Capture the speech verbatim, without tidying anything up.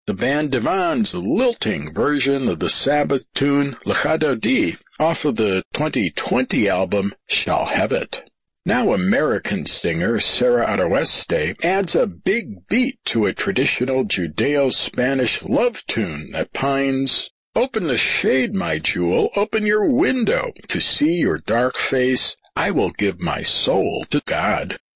the band Divan's lilting version of the Sabbath tune Lecha Dodi off of the twenty twenty album Shall Have It. Now American singer Sarah Aroeste adds a big beat to a traditional Judeo-Spanish love tune that pines, "Open the shade, my jewel, open your window. To see your dark face, I will give my soul to God."